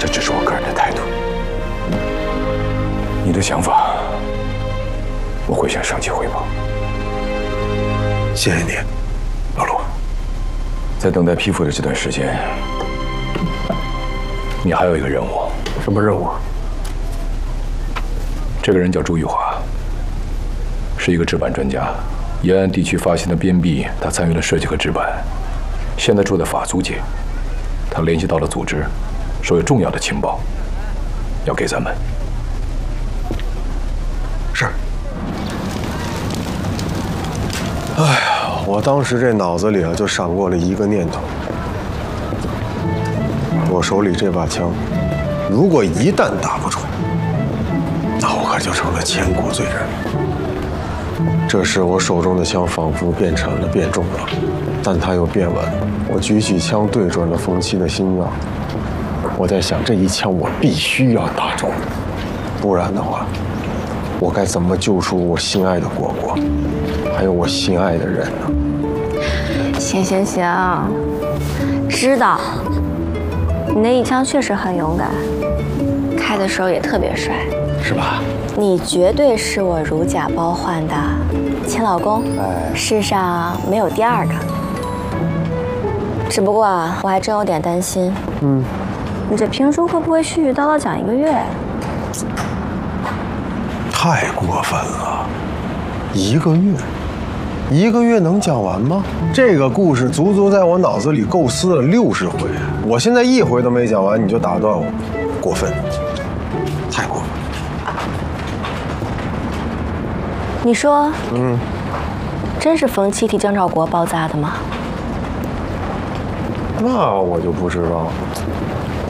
这只是我个人的态度。你的想法，我会向上级汇报。 谢谢你，老陆。 在等待批复的这段时间，你还有一个任务。 什么任务？ 这个人叫朱玉华，是一个制版专家。延安地区发现的边壁，他参与了设计和制版。现在住在法租界，他联系到了组织，说有重要的情报要给咱们。 是。哎呀，我当时这脑子里就闪过了一个念头：我手里这把枪，如果一旦打不准，那我可就成了千古罪人。这时，我手中的枪仿佛变沉了，变重了，但它又变稳。我举起枪，对准了冯七的心脏。我在想，这一枪我必须要打中，不然的话，我该怎么救出我心爱的果果，还有我心爱的人呢？ 行，知道你那一枪确实很勇敢，开的时候也特别帅， 是吧？ 你绝对是我如假包换的亲老公，世上没有第二个。只不过啊，我还真有点担心，你这评书会不会絮絮叨叨讲1个月？ 太过分了，1个月，1个月能讲完吗？这个故事足足在我脑子里构思了60回，我现在1回都没讲完，你就打断我，过分，太过分。 你说，真是冯七替江兆国包扎的吗？ 那我就不知道了。